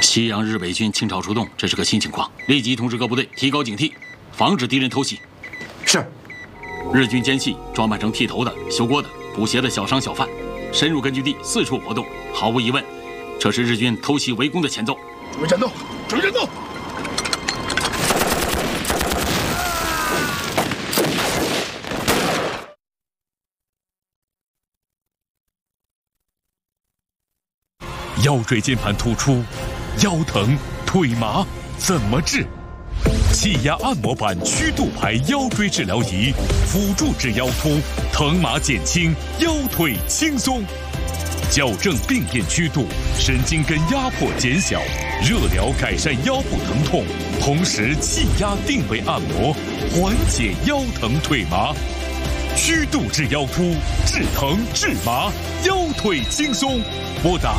西洋日伪军倾巢出动，这是个新情况，立即通知各部队提高警惕，防止敌人偷袭。 是。 日军奸细装扮成剃头的、修锅的、补鞋的小商小贩，深入根据地四处活动。毫无疑问，这是日军偷袭围攻的前奏。 准备战斗！准备战斗！ 腰椎间盘突出、腰疼、腿麻怎么治？气压按摩板曲度牌腰椎治疗仪，辅助治腰突，疼麻减轻，腰腿轻松。矫正病变曲度，神经根压迫减小，热疗改善腰部疼痛，同时气压定位按摩，缓解腰疼腿麻。曲度治腰突，治疼治麻，腰腿轻松。拨打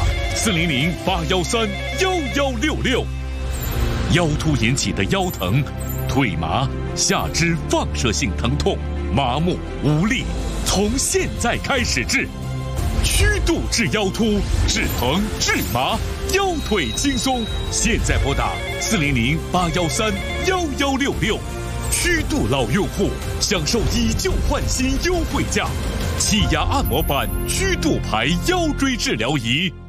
400-813-1166。腰突引起的腰疼、腿麻、下肢放射性疼痛、麻木无力，从现在开始治。曲度治腰突，治疼治麻，腰腿轻松。现在拨打400-813-1166。曲度老用户享受以旧换新优惠价，气压按摩板曲度牌腰椎治疗仪。